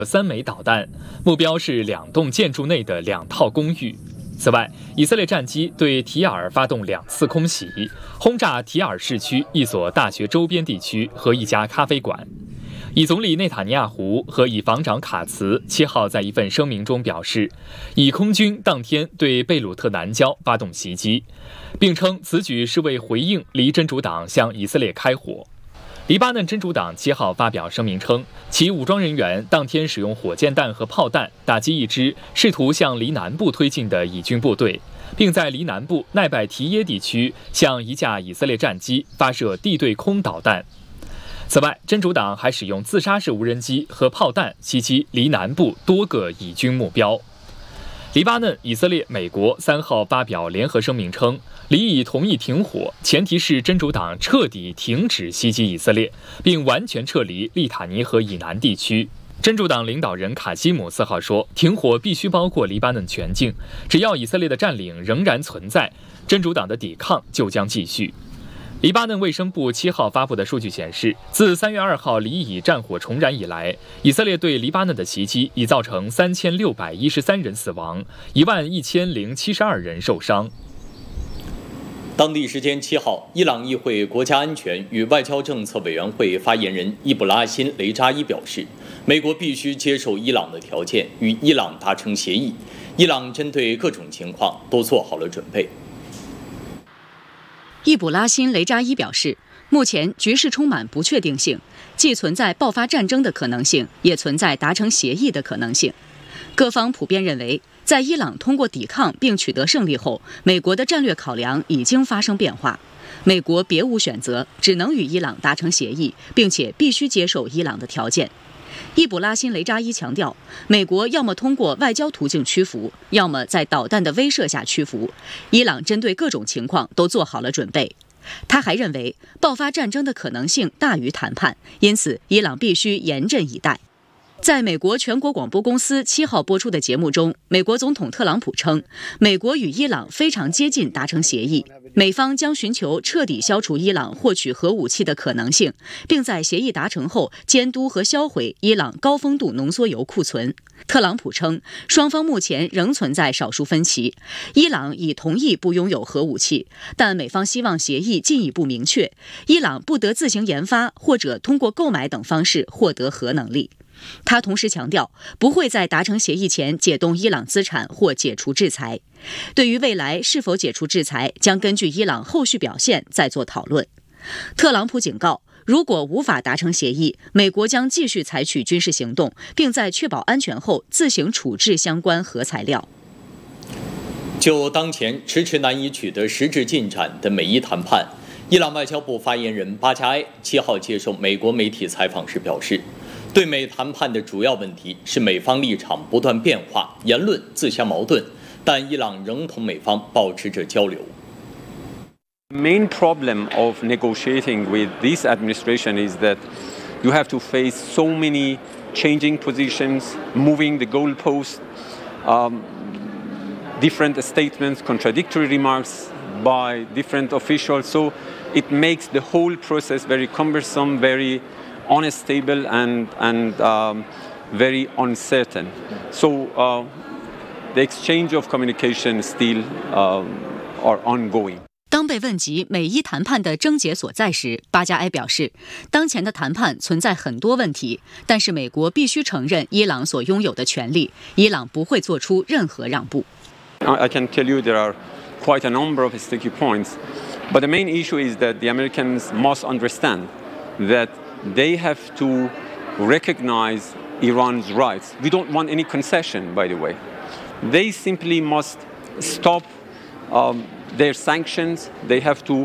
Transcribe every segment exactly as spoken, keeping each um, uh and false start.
三枚导弹，目标是两栋建筑内的两套公寓。此外，以色列战机对提尔发动两次空袭，轰炸提尔市区一所大学周边地区和一家咖啡馆。以总理内塔尼亚胡和以防长卡茨七号在一份声明中表示，以空军当天对贝鲁特南郊发动袭击，并称此举是为回应黎真主党向以色列开火。黎巴嫩真主党七号发表声明称，其武装人员当天使用火箭弹和炮弹打击一支试图向黎南部推进的以军部队，并在黎南部奈拜提耶地区向一架以色列战机发射地对空导弹。此外，真主党还使用自杀式无人机和炮弹袭击黎南部多个以军目标。黎巴嫩、以色列、美国三号发表联合声明称，黎以同意停火，前提是真主党彻底停止袭击以色列，并完全撤离利塔尼河以南地区。真主党领导人卡西姆四号说，停火必须包括黎巴嫩全境，只要以色列的占领仍然存在，真主党的抵抗就将继续。黎巴嫩卫生部七号发布的数据显示，自三月二号黎以战火重燃以来，以色列对黎巴嫩的袭击已造成三千六百一十三人死亡，一万一千零七十二人受伤。 当地时间七号，伊朗议会国家安全与外交政策委员会发言人伊布拉辛·雷扎伊表示，美国必须接受伊朗的条件，与伊朗达成协议。伊朗针对各种情况都做好了准备。 伊卜拉辛·雷扎伊表示，目前局势充满不确定性，既存在爆发战争的可能性，也存在达成协议的可能性。各方普遍认为，在伊朗通过抵抗并取得胜利后，美国的战略考量已经发生变化。美国别无选择，只能与伊朗达成协议，并且必须接受伊朗的条件。伊卜拉辛·雷扎伊强调，美国要么通过外交途径屈服，要么在导弹的威慑下屈服。伊朗针对各种情况都做好了准备。他还认为，爆发战争的可能性大于谈判，因此伊朗必须严阵以待。在美国全国广播公司七号播出的节目中，美国总统特朗普称，美国与伊朗非常接近达成协议，美方将寻求彻底消除伊朗获取核武器的可能性，并在协议达成后监督和销毁伊朗高丰度浓缩铀库存。特朗普称，双方目前仍存在少数分歧，伊朗已同意不拥有核武器，但美方希望协议进一步明确，伊朗不得自行研发或者通过购买等方式获得核能力。他同时强调，不会在达成协议前解冻伊朗资产或解除制裁。对于未来是否解除制裁，将根据伊朗后续表现再做讨论。特朗普警告，如果无法达成协议，美国将继续采取军事行动，并在确保安全后自行处置相关核材料。 就当前迟迟难以取得实质进展的美伊谈判，伊朗外交部发言人巴加埃七号接受美国媒体采访时表示，对美谈判的主要问题是美方立场不断变化，言论自相矛盾，但伊朗仍同美方保持着交流。 The main problem of negotiating with this administration is that you have to face so many changing positions, moving the goalposts, um, different statements, contradictory remarks by different officials. So it makes the whole process very cumbersome, very unstable and, and um, very uncertain. So uh, the exchange of communication still um, are ongoing. 当被问及美伊谈判的症结所在时，巴加埃表示，当前的谈判存在很多问题，但是美国必须承认伊朗所拥有的权利，伊朗不会做出任何让步。 I can tell you there are quite a number of sticky points, but the main issue is that the Americans must understand that they have to recognize Iran's rights. We don't want any concession, by the way. They simply must stop um, their sanctions. They have to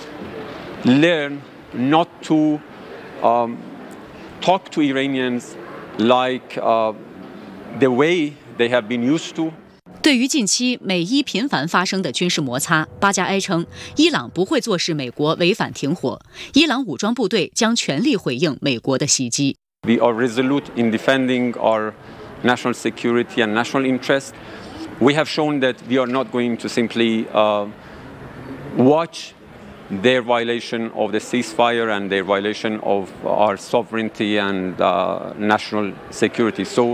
learn not to um, talk to Iranians like uh, the way they have been used to. 对于近期美伊频繁发生的军事摩擦，巴加埃称，伊朗不会坐视美国违反停火，伊朗武装部队将全力回应美国的袭击。 We are resolute in defending our national security and national interest. We have shown that we are not going to simply uh, watch their violation of the ceasefire and their violation of our sovereignty and uh, national security. So